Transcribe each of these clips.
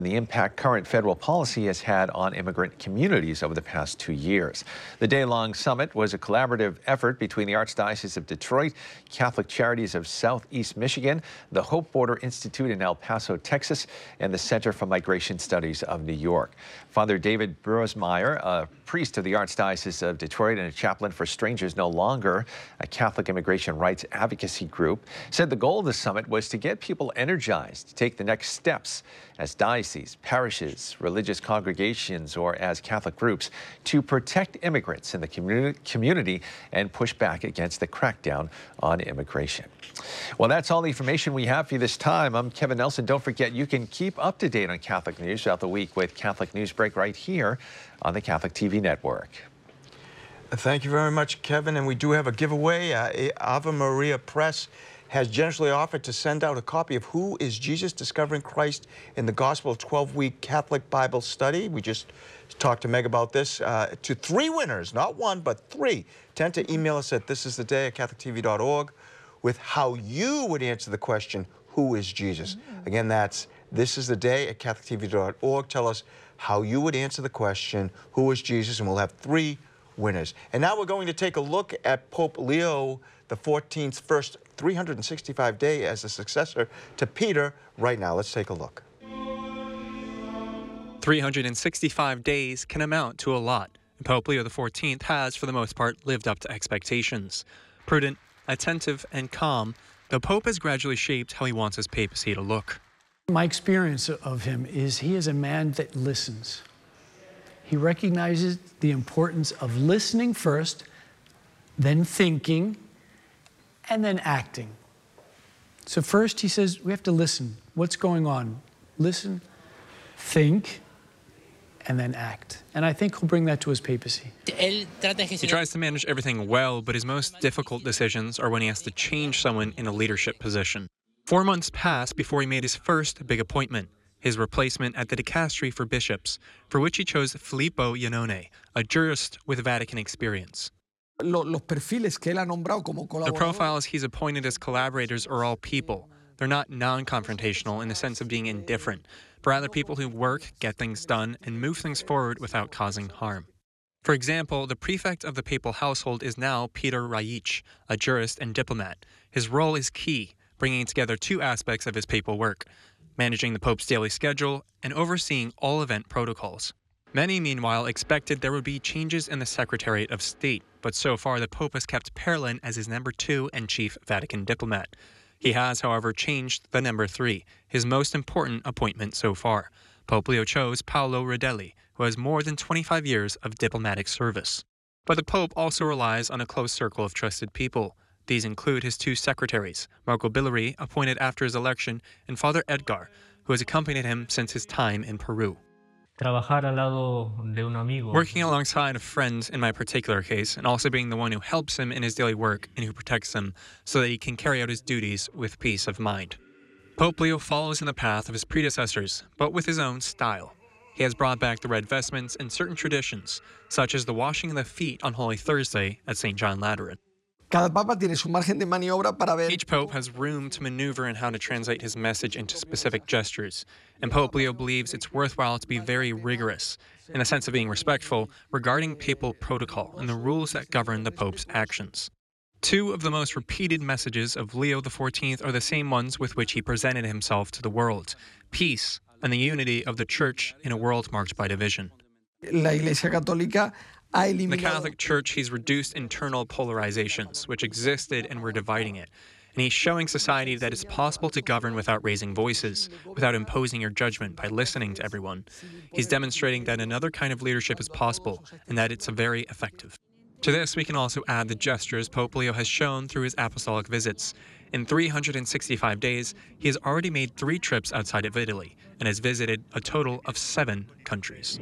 the impact current federal policy has had on immigrant communities over the past 2 years. The day-long summit was a collaborative effort between the Archdiocese of Detroit, Catholic Charities of Southeast Michigan, the Hope Border Institute in El Paso, Texas, and the Center for Migration Studies of New York. Father David Brosmeyer, a priest of the Archdiocese of Detroit and a chaplain for Strangers No Longer, a Catholic immigration rights advocacy group, said the goal of the summit was to get people energized to take the next steps as dioceses, parishes, religious congregations, or as Catholic groups to protect immigrants in the community and push back against the crackdown on immigration. Well, that's all the information we have for you this time. I'm Kevin Nelson. Don't forget, you can keep up to date on Catholic news throughout the week with Catholic News Break right here on the Catholic TV network. Thank you very much, Kevin. And we do have a giveaway. Ave Maria Press has generously offered to send out a copy of Who is Jesus? Discovering Christ in the Gospel, 12-week Catholic Bible study. We just talked to Meg about this. To 3 winners, not 1, but 3. Tend to email us at thisistheday@catholictv.org with how you would answer the question, who is Jesus? Again, that's thisistheday@catholictv.org. Tell us how you would answer the question, who is Jesus? And we'll have 3 winners. And now we're going to take a look at Pope Leo XIV's first 365 day as a successor to Peter right now. Let's take a look. 365 days can amount to a lot. Pope Leo XIV has, for the most part, lived up to expectations. Prudent, attentive, and calm, the Pope has gradually shaped how he wants his papacy to look. My experience of him is he is a man that listens. He recognizes the importance of listening first, then thinking, and then acting. So first he says, we have to listen. What's going on? Listen, think, and then act. And I think he'll bring that to his papacy. He tries to manage everything well, but his most difficult decisions are when he has to change someone in a leadership position. 4 months passed before he made his first big appointment, his replacement at the Dicastery for Bishops, for which he chose Filippo Iannone, a jurist with Vatican experience. The profiles he's appointed as collaborators are all people. They're not non-confrontational in the sense of being indifferent, but rather people who work, get things done, and move things forward without causing harm. For example, the prefect of the papal household is now Peter Raic, a jurist and diplomat. His role is key, bringing together 2 aspects of his papal work: managing the Pope's daily schedule and overseeing all event protocols. Many, meanwhile, expected there would be changes in the Secretariat of State, but so far the Pope has kept Parolin as his number 2 and chief Vatican diplomat. He has, however, changed the number 3, his most important appointment so far. Pope Leo chose Paolo Rodelli, who has more than 25 years of diplomatic service. But the Pope also relies on a close circle of trusted people. These include his 2 secretaries, Marco Billeri, appointed after his election, and Father Edgar, who has accompanied him since his time in Peru. Working alongside a friend in my particular case, and also being the one who helps him in his daily work and who protects him so that he can carry out his duties with peace of mind. Pope Leo follows in the path of his predecessors, but with his own style. He has brought back the red vestments and certain traditions, such as the washing of the feet on Holy Thursday at St. John Lateran. Each pope has room to maneuver in how to translate his message into specific gestures, and Pope Leo believes it's worthwhile to be very rigorous, in a sense of being respectful, regarding papal protocol and the rules that govern the Pope's actions. 2 of the most repeated messages of Leo XIV are the same ones with which he presented himself to the world: peace and the unity of the Church in a world marked by division. In the Catholic Church, he's reduced internal polarizations, which existed and were dividing it. And he's showing society that it's possible to govern without raising voices, without imposing your judgment by listening to everyone. He's demonstrating that another kind of leadership is possible, and that it's very effective. To this, we can also add the gestures Pope Leo has shown through his apostolic visits. In 365 days, he has already made 3 trips outside of Italy, and has visited a total of 7 countries.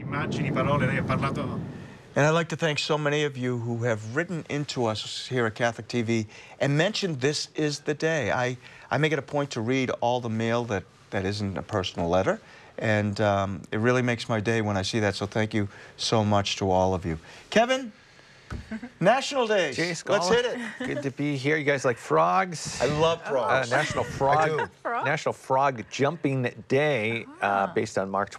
And I'd like to thank so many of you who have written into us here at Catholic TV and mentioned this is the day. I make it a point to read all the mail that isn't a personal letter, and it really makes my day when I see that, so thank you so much to all of you. Kevin, National Days. Jay Let's Scala, hit it. good to be here. You guys like frogs? I love frogs. National I do. Frog Jumping Day, based on March